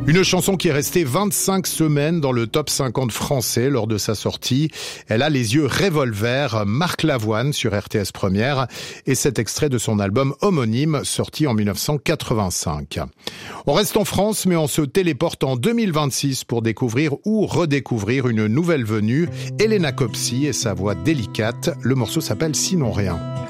Une chanson qui est restée 25 semaines dans le top 50 français lors de sa sortie. Elle a les yeux revolver, Marc Lavoine sur RTS Première et cet extrait de son album homonyme sorti en 1985. On reste en France mais on se téléporte en 2026 pour découvrir ou redécouvrir une nouvelle venue, Elena Copsi et sa voix délicate. Le morceau s'appelle Sinon Rien.